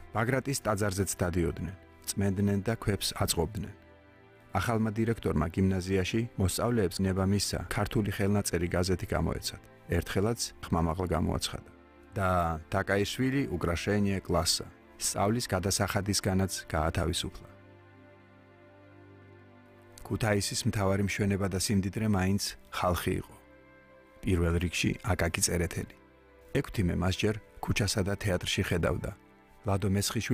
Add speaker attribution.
Speaker 1: ბაგრატის ტაძარზეც დადიოდნენ, წმენდნენ და ქვებს აწყობდნენ. ახალმა დირექტორმა გიმნაზიაში მოსწავლეებს ნება მისცა ქართული ხელნაწერი გაზეთი გამოეცათ. ერთხელაც ხმამაღლა გამოაცხადა. და დაკაიშვილი უკრაშენიე კლასსა. სწავლის გადასახადისგანაც გაათავისუფლა. ქუთაისის მთავარი მშვენება და სიმდიდრე მაინც ხალხი იყო. პირველ რიგში აკაკი წერეთელი. ექვთიმე მას ჯერ ქუჩასა და თეატრში ხედავდა. ლადო მესხიშვილი